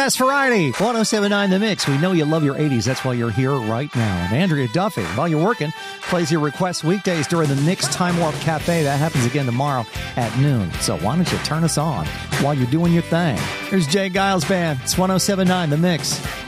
best variety. 107.9 The Mix. We know you love your 80s. That's why you're here right now. And Andrea Duffy, while you're working, plays your requests weekdays during the Mix Time Warp Cafe. That happens again tomorrow at noon. So why don't you turn us on while you're doing your thing? Here's Jay Giles Band. It's 107.9 The Mix.